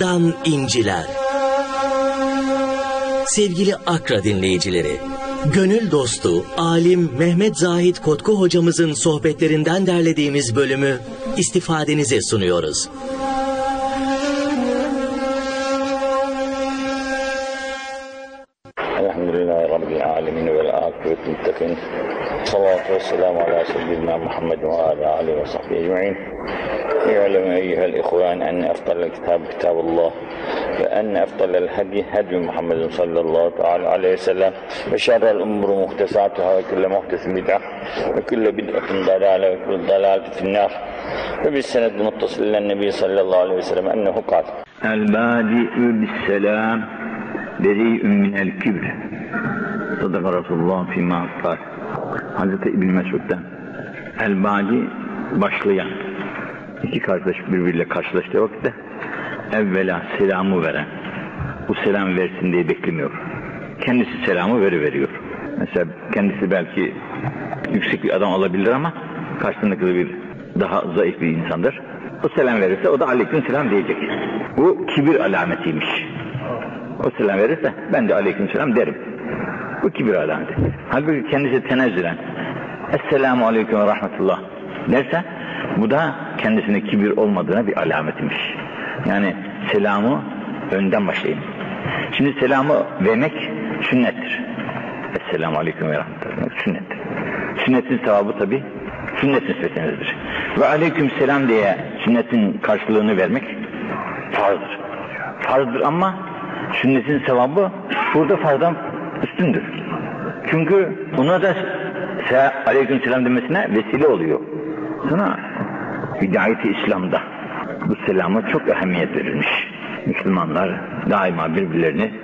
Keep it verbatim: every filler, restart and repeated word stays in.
Dan inciler. Sevgili Akra dinleyicileri, gönül dostu, alim Mehmet Zahid Kotku hocamızın sohbetlerinden derlediğimiz bölümü istifadenize sunuyoruz. Elhamdülillahi Rabbil alemin ve akıbet muttakin. Salatu ve selamu ala seyyidina Muhammed ve ala alihi ve sahbihi ecma'in. İ'lemu eyyuhel ihvan enne efdalel kitab kitabullah ve enne efdalel hadi hadi Muhammedin sallallahu teala aleyhi ve sellem ve şerrel umuru muhtesatuhâ ve külle muhtesin bid'ah ve külle bid'atin dalâle ve külle dalâletin finnâr ve bis senedin muttasillen nebi sallallahu aleyhi ve sellem ennehu kâl. El-bâdi'ü bis-selâm beri'ün minel kibr. Sadaka Resulullah fîmâ aktar. Hazreti İbn Mesud'dan. El-bâdi başlayan. İki kardeş birbiriyle karşılaştığı vakitte evvela selamı veren, bu selam versin diye beklemiyor. Kendisi selamı veriveriyor. Mesela kendisi belki yüksek bir adam olabilir ama karşısındaki bir daha zayıf bir insandır. O selam verirse o da aleyküm selam diyecek. Bu kibir alametiymiş. O selam verirse ben de aleyküm selam derim. Bu kibir alameti. Halbuki kendisi tenezzülen Esselamu aleyküm ve rahmetullah derse bu da kendisine kibir olmadığına bir alametmiş. Yani selamı önden başlayayım. Şimdi selamı vermek sünnettir. Esselamu aleyküm ve rahmetullah sünnettir. Sünnetin sevabı tabi sünnet nispetinizdir. Ve aleyküm selam diye sünnetin karşılığını vermek farzdır. Farzdır ama sünnetin sevabı burada farzdan üstündür. Çünkü ona da aleyküm selam demesine vesile oluyor. Sonra hidayet-i İslam'da bu selama çok ehemmiyet verilmiş. Müslümanlar daima birbirlerini